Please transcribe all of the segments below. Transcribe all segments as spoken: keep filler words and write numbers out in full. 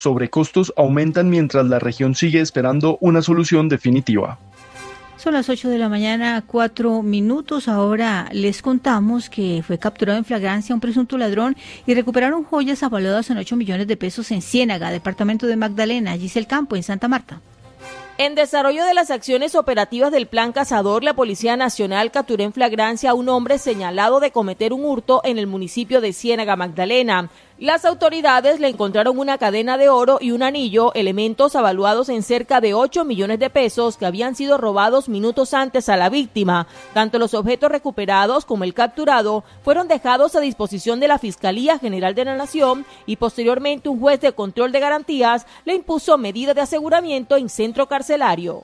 sobrecostos aumentan mientras la región sigue esperando una solución definitiva. Son las ocho de la mañana, cuatro minutos. Ahora les contamos que fue capturado en flagrancia un presunto ladrón y recuperaron joyas avaladas en ocho millones de pesos en Ciénaga, departamento de Magdalena, Giselle Campo, en Santa Marta. En desarrollo de las acciones operativas del Plan Cazador, la Policía Nacional capturó en flagrancia a un hombre señalado de cometer un hurto en el municipio de Ciénaga, Magdalena. Las autoridades le encontraron una cadena de oro y un anillo, elementos avaluados en cerca de ocho millones de pesos que habían sido robados minutos antes a la víctima. Tanto los objetos recuperados como el capturado fueron dejados a disposición de la Fiscalía General de la Nación y posteriormente un juez de control de garantías le impuso medida de aseguramiento en centro carcelario.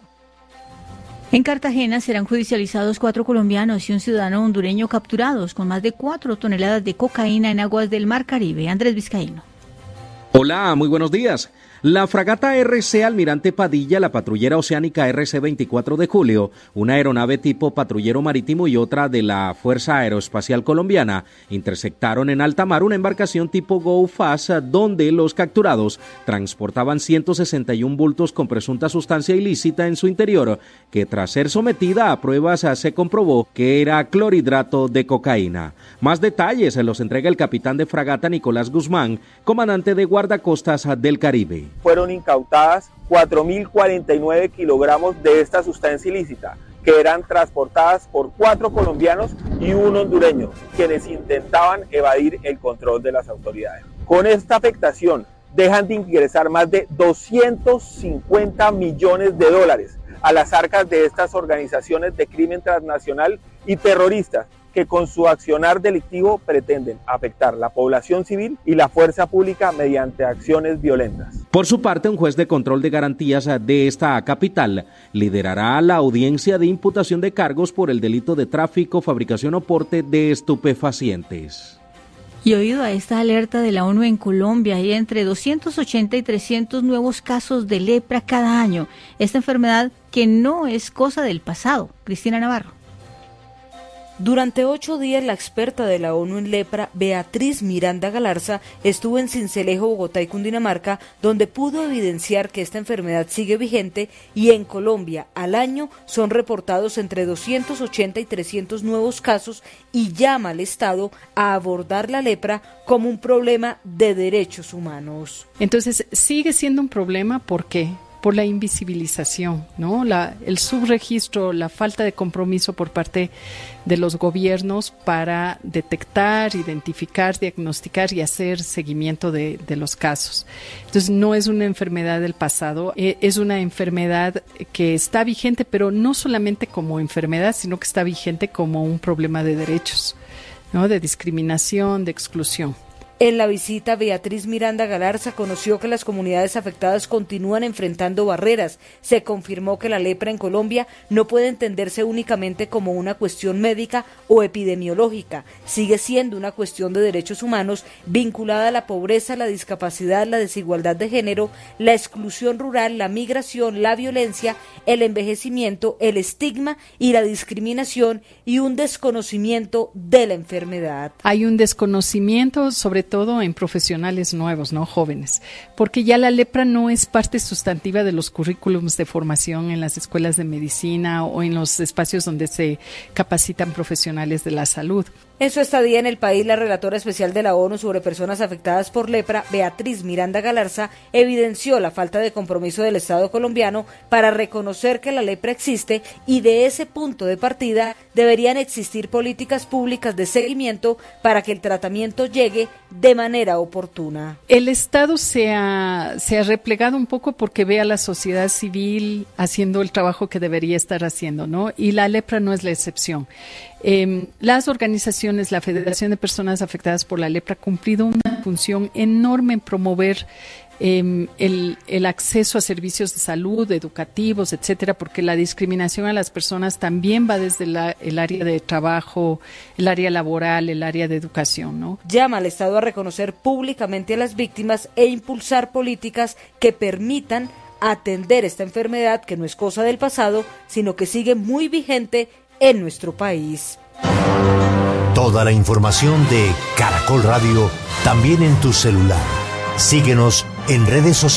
En Cartagena serán judicializados cuatro colombianos y un ciudadano hondureño capturados con más de cuatro toneladas de cocaína en aguas del Mar Caribe. Andrés Vizcaíno. Hola, muy buenos días. La fragata R C Almirante Padilla, la patrullera oceánica R C veinticuatro de julio, una aeronave tipo patrullero marítimo y otra de la Fuerza Aeroespacial Colombiana, interceptaron en alta mar una embarcación tipo Go Fast, donde los capturados transportaban ciento sesenta y un bultos con presunta sustancia ilícita en su interior, que tras ser sometida a pruebas se comprobó que era clorhidrato de cocaína. Más detalles se los entrega el capitán de fragata Nicolás Guzmán, comandante de guardacostas del Caribe. Fueron incautadas cuatro mil cuarenta y nueve kilogramos de esta sustancia ilícita, que eran transportadas por cuatro colombianos y un hondureño, quienes intentaban evadir el control de las autoridades. Con esta afectación dejan de ingresar más de doscientos cincuenta millones de dólares a las arcas de estas organizaciones de crimen transnacional y terroristas, que con su accionar delictivo pretenden afectar la población civil y la fuerza pública mediante acciones violentas. Por su parte, un juez de control de garantías de esta capital liderará la audiencia de imputación de cargos por el delito de tráfico, fabricación o porte de estupefacientes. Y oído a esta alerta de la ONU en Colombia, hay entre doscientos ochenta y trescientos nuevos casos de lepra cada año. Esta enfermedad que no es cosa del pasado. Cristina Navarro. Durante ocho días, la experta de la ONU en lepra, Beatriz Miranda Galarza, estuvo en Sincelejo, Bogotá y Cundinamarca, donde pudo evidenciar que esta enfermedad sigue vigente y en Colombia al año son reportados entre doscientos ochenta y trescientos nuevos casos y llama al Estado a abordar la lepra como un problema de derechos humanos. Entonces, sigue siendo un problema, ¿por qué? Por la invisibilización, ¿no? La, el subregistro, la falta de compromiso por parte de los gobiernos para detectar, identificar, diagnosticar y hacer seguimiento de, de los casos. Entonces, no es una enfermedad del pasado, eh, es una enfermedad que está vigente, pero no solamente como enfermedad, sino que está vigente como un problema de derechos, ¿no? De discriminación, de exclusión. En la visita, Beatriz Miranda Galarza conoció que las comunidades afectadas continúan enfrentando barreras. Se confirmó que la lepra en Colombia no puede entenderse únicamente como una cuestión médica o epidemiológica. Sigue siendo una cuestión de derechos humanos vinculada a la pobreza, la discapacidad, la desigualdad de género, la exclusión rural, la migración, la violencia, el envejecimiento, el estigma y la discriminación y un desconocimiento de la enfermedad. Hay un desconocimiento sobre todo en profesionales nuevos, no jóvenes, porque ya la lepra no es parte sustantiva de los currículums de formación en las escuelas de medicina o en los espacios donde se capacitan profesionales de la salud. En su estadía en el país, la relatora especial de la ONU sobre personas afectadas por lepra, Beatriz Miranda Galarza, evidenció la falta de compromiso del Estado colombiano para reconocer que la lepra existe y de ese punto de partida deberían existir políticas públicas de seguimiento para que el tratamiento llegue de manera oportuna. El Estado se ha, se ha replegado un poco porque ve a la sociedad civil haciendo el trabajo que debería estar haciendo, ¿no? Y la lepra no es la excepción. Eh, las organizaciones, la Federación de Personas Afectadas por la Lepra ha cumplido una función enorme en promover eh, el, el acceso a servicios de salud, educativos, etcétera, porque la discriminación a las personas también va desde la, el área de trabajo, el área laboral, el área de educación, ¿no? Llama al Estado a reconocer públicamente a las víctimas e impulsar políticas que permitan atender esta enfermedad que no es cosa del pasado, sino que sigue muy vigente en nuestro país. Toda la información de Caracol Radio también en tu celular. Síguenos en redes sociales.